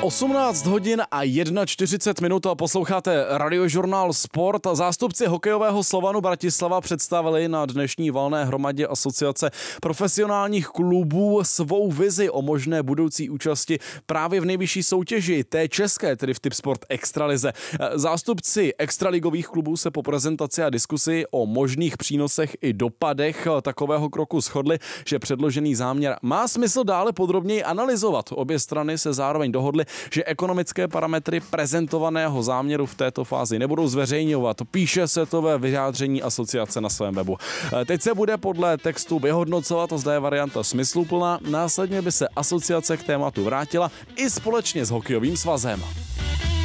18 hodin a 41 minut a posloucháte Radiožurnál Sport. Zástupci hokejového Slovanu Bratislava představili na dnešní valné hromadě Asociace profesionálních klubů svou vizi o možné budoucí účasti právě v nejvyšší soutěži, té české, tedy v Tipsport Extralize. Zástupci extraligových klubů se po prezentaci a diskusi o možných přínosech i dopadech takového kroku shodli, že předložený záměr má smysl dále podrobněji analyzovat. Obě strany se zároveň dohodly, že ekonomické parametry prezentovaného záměru v této fázi nebudou zveřejňovat. Píše se to ve vyjádření asociace na svém webu. Teď se bude podle textu vyhodnocovat, zda je varianta smysluplná. Následně by se asociace k tématu vrátila i společně s hokejovým svazem.